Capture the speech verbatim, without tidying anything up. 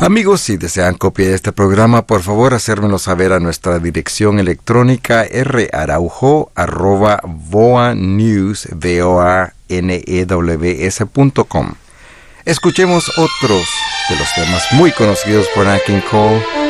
Amigos, si desean copia de este programa, por favor, hacérmelo saber a nuestra dirección electrónica raraujo arroba voanews, V O A N E W S punto com. Escuchemos otros de los temas muy conocidos por Nat King Cole.